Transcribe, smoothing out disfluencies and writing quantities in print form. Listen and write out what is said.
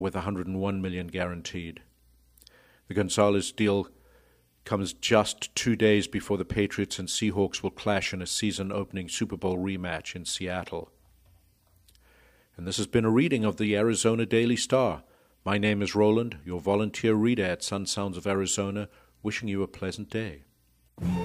with $101 million guaranteed. The Gonzalez deal comes just 2 days before the Patriots and Seahawks will clash in a season-opening Super Bowl rematch in Seattle. And this has been a reading of the Arizona Daily Star. My name is Roland, your volunteer reader at Sun Sounds of Arizona, wishing you a pleasant day.